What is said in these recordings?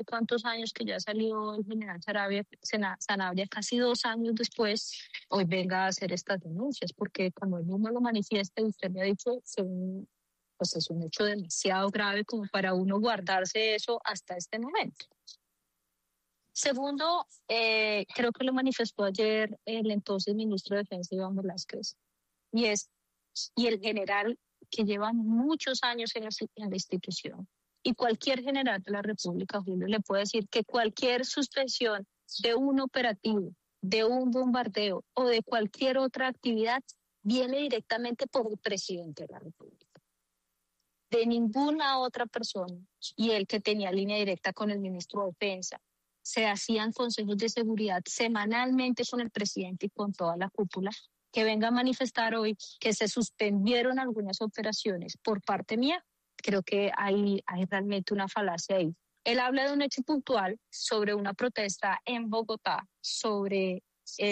cuántos años que ya salió el general Sanabria, casi 2 años después, hoy venga a hacer estas denuncias, porque como él mismo lo manifiesta, y usted me ha dicho, pues es un hecho demasiado grave como para uno guardarse eso hasta este momento. Segundo, creo que lo manifestó ayer el entonces ministro de Defensa, Iván Velázquez, y el general que lleva muchos años en la institución. Y cualquier general de la República, Julio, le puede decir que cualquier suspensión de un operativo, de un bombardeo o de cualquier otra actividad viene directamente por el presidente de la República. De ninguna otra persona, y él que tenía línea directa con el ministro de Defensa. Se hacían consejos de seguridad semanalmente con el presidente y con toda la cúpula, que venga a manifestar hoy que se suspendieron algunas operaciones por parte mía. Creo que hay realmente una falacia ahí. Él habla de un hecho puntual sobre una protesta en Bogotá, sobre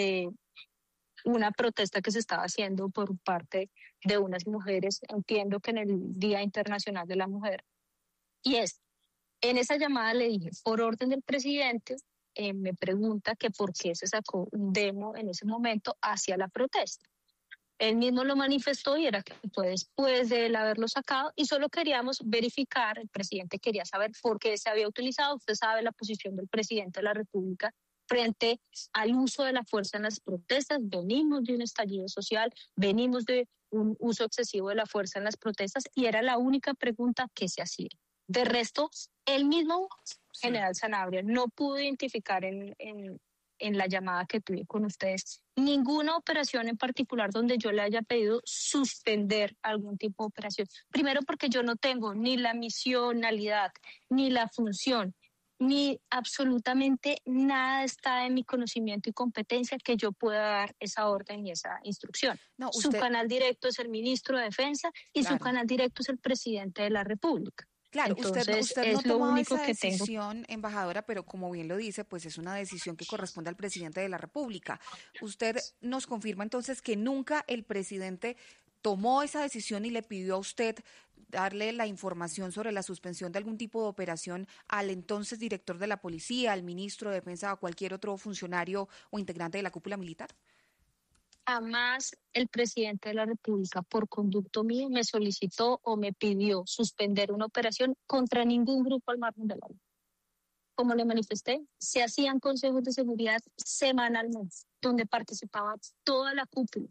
una protesta que se estaba haciendo por parte de unas mujeres, entiendo que en el Día Internacional de la Mujer. Y en esa llamada le dije, por orden del presidente, me pregunta que por qué se sacó un demo en ese momento hacia la protesta. Él mismo lo manifestó y era que fue después de él haberlo sacado y solo queríamos verificar, el presidente quería saber por qué se había utilizado. Usted sabe la posición del presidente de la República frente al uso de la fuerza en las protestas. Venimos de un estallido social, venimos de un uso excesivo de la fuerza en las protestas y era la única pregunta que se hacía. De resto, el mismo general Sanabria no pudo identificar en la llamada que tuve con ustedes ninguna operación en particular donde yo le haya pedido suspender algún tipo de operación. Primero porque yo no tengo ni la misionalidad, ni la función, ni absolutamente nada está en mi conocimiento y competencia que yo pueda dar esa orden y esa instrucción. No, Su canal directo es el ministro de Defensa y su canal directo es el presidente de la República. Claro, Entonces, usted no es lo tomaba único esa que tengo. decisión, embajadora, pero como bien lo dice, pues es una decisión que corresponde al presidente de la República. Usted nos confirma entonces que nunca el presidente tomó esa decisión y le pidió a usted darle la información sobre la suspensión de algún tipo de operación al entonces director de la policía, al ministro de Defensa o a cualquier otro funcionario o integrante de la cúpula militar. Jamás el presidente de la República, por conducto mío, me solicitó o me pidió suspender una operación contra ningún grupo al margen de la ley. Como le manifesté, se hacían consejos de seguridad semanalmente, donde participaba toda la cúpula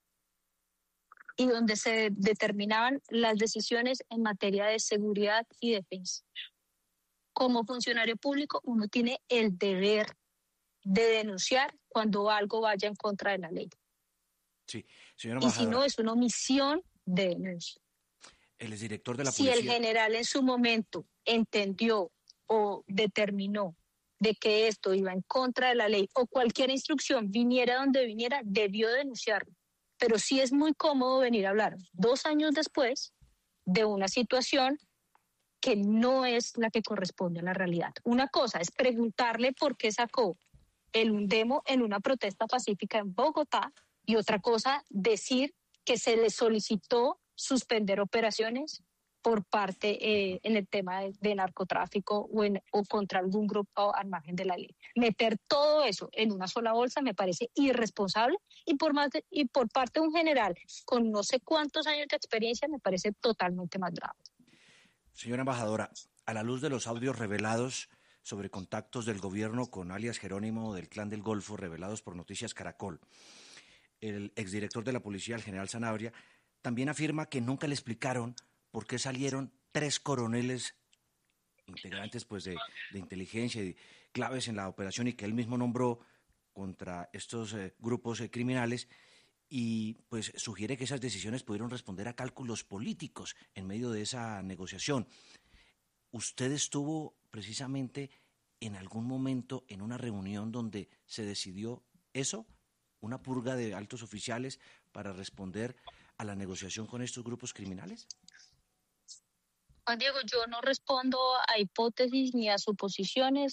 y donde se determinaban las decisiones en materia de seguridad y defensa. Como funcionario público, uno tiene el deber de denunciar cuando algo vaya en contra de la ley. Sí, señora embajadora. Y si no, es una omisión de denuncia. El exdirector de la policía. Si el general en su momento entendió o determinó de que esto iba en contra de la ley o cualquier instrucción viniera donde viniera, debió denunciarlo. Pero sí es muy cómodo venir a hablar 2 años después de una situación que no es la que corresponde a la realidad. Una cosa es preguntarle por qué sacó un demo en una protesta pacífica en Bogotá, y otra cosa, decir que se le solicitó suspender operaciones por parte en el tema de narcotráfico o contra algún grupo al margen de la ley. Meter todo eso en una sola bolsa me parece irresponsable y por parte de un general con no sé cuántos años de experiencia me parece totalmente más grave. Señora embajadora, a la luz de los audios revelados sobre contactos del gobierno con alias Jerónimo del Clan del Golfo revelados por Noticias Caracol, el exdirector de la policía, el general Sanabria, también afirma que nunca le explicaron por qué salieron 3 coroneles integrantes pues de inteligencia y claves en la operación y que él mismo nombró contra estos grupos criminales, y pues sugiere que esas decisiones pudieron responder a cálculos políticos en medio de esa negociación. ¿Usted estuvo precisamente en algún momento en una reunión donde se decidió eso? ¿Una purga de altos oficiales para responder a la negociación con estos grupos criminales? Juan Diego, yo no respondo a hipótesis ni a suposiciones.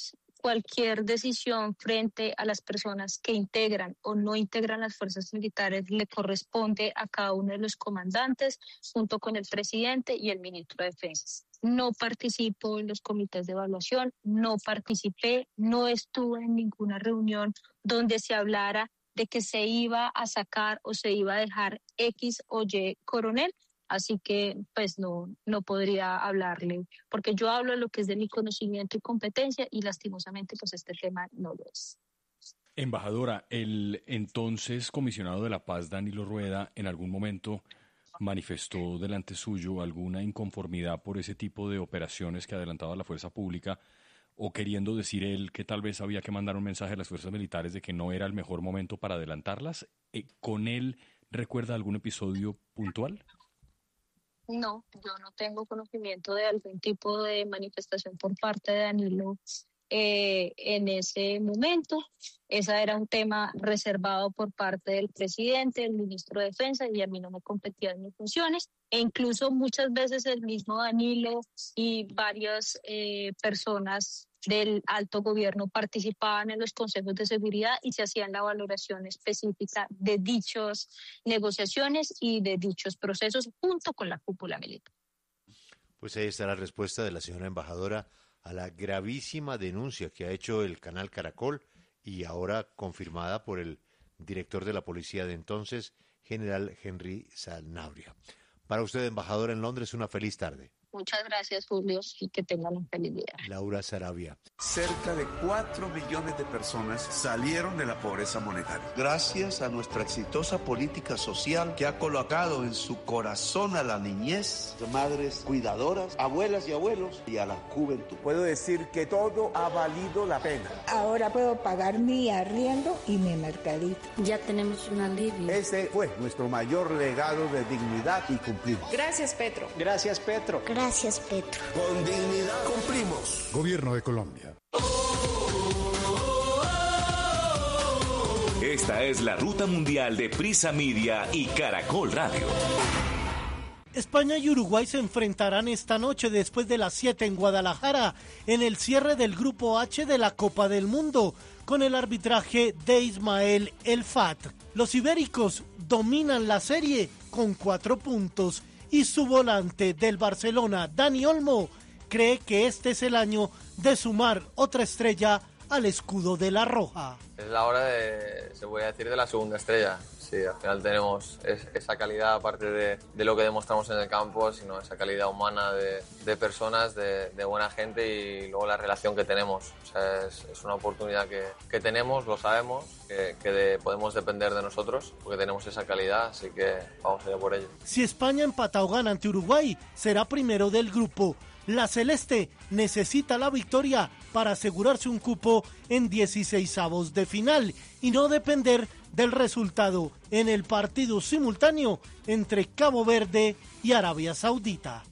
cualquier decisión frente a las personas que integran o no integran las fuerzas militares le corresponde a cada uno de los comandantes junto con el presidente y el ministro de Defensa. No participo en los comités de evaluación, no participé, no estuve en ninguna reunión donde se hablara de que se iba a sacar o se iba a dejar X o Y coronel. Así que pues no podría hablarle, porque yo hablo de lo que es de mi conocimiento y competencia y lastimosamente pues este tema no lo es. Embajadora, el entonces comisionado de la paz, Danilo Rueda, en algún momento manifestó delante suyo alguna inconformidad por ese tipo de operaciones que adelantaba la fuerza pública, o queriendo decir él que tal vez había que mandar un mensaje a las fuerzas militares de que no era el mejor momento para adelantarlas. ¿Con él recuerda algún episodio puntual? No, yo no tengo conocimiento de algún tipo de manifestación por parte de Danilo en ese momento. Ese era un tema reservado por parte del presidente, el ministro de Defensa, y a mí no me competían mis funciones. E incluso muchas veces el mismo Danilo y varias personas del alto gobierno participaban en los consejos de seguridad y se hacían la valoración específica de dichas negociaciones y de dichos procesos junto con la cúpula militar. Pues ahí está la respuesta de la señora embajadora a la gravísima denuncia que ha hecho el canal Caracol y ahora confirmada por el director de la policía de entonces, general Henry Sanabria. Para usted, embajadora en Londres, una feliz tarde. Muchas gracias, Julio, y que tengan un feliz día. Laura Sarabia. Cerca de 4 millones de personas salieron de la pobreza monetaria. Gracias a nuestra exitosa política social que ha colocado en su corazón a la niñez, madres cuidadoras, abuelas y abuelos y a la juventud. Puedo decir que todo ha valido la pena. Ahora puedo pagar mi arriendo y mi mercadito. Ya tenemos un alivio. Ese fue nuestro mayor legado de dignidad y cumplimos. Gracias, Petro. Gracias, Petro. Gracias, Petro. Con dignidad cumplimos. Gobierno de Colombia. Esta es la ruta mundial de Prisa Media y Caracol Radio. España y Uruguay se enfrentarán esta noche después de las 7 en Guadalajara en el cierre del Grupo H de la Copa del Mundo con el arbitraje de Ismael El Fat. Los ibéricos dominan la serie con 4 puntos y su volante del Barcelona, Dani Olmo, cree que este es el año de sumar otra estrella al escudo de la Roja. Es la hora se voy a decir, de la segunda estrella. Sí, al final tenemos esa calidad, aparte de lo que demostramos en el campo, sino esa calidad humana de personas, de buena gente, y luego la relación que tenemos. O sea, es una oportunidad que tenemos, lo sabemos, que podemos depender de nosotros, porque tenemos esa calidad, así que vamos allá por ello. Si España empata o gana ante Uruguay, será primero del grupo. La celeste necesita la victoria para asegurarse un cupo en 16avos de final y no depender del resultado en el partido simultáneo entre Cabo Verde y Arabia Saudita.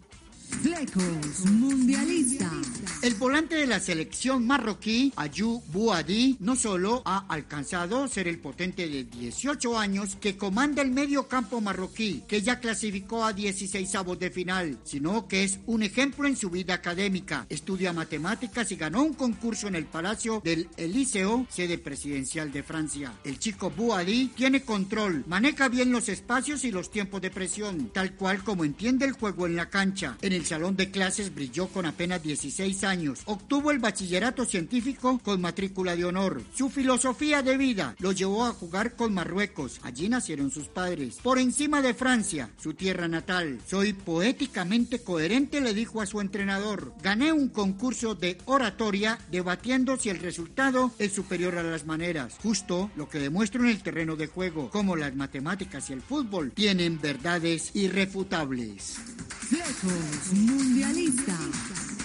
Flecos Mundialista. El volante de la selección marroquí, Ayou Bouhaddi, no solo ha alcanzado ser el potente de 18 años que comanda el medio campo marroquí, que ya clasificó a 16avos de final, sino que es un ejemplo en su vida académica. Estudia matemáticas y ganó un concurso en el Palacio del Elíseo, sede presidencial de Francia. El chico Bouhaddi tiene control, maneja bien los espacios y los tiempos de presión, tal cual como entiende el juego en la cancha. En el salón de clases brilló con apenas 16 años. Obtuvo el bachillerato científico con matrícula de honor. Su filosofía de vida lo llevó a jugar con Marruecos. Allí nacieron sus padres. Por encima de Francia, su tierra natal. Soy poéticamente coherente, le dijo a su entrenador. Gané un concurso de oratoria debatiendo si el resultado es superior a las maneras. Justo lo que demuestro en el terreno de juego, como las matemáticas y el fútbol tienen verdades irrefutables. Flecos Mundialista.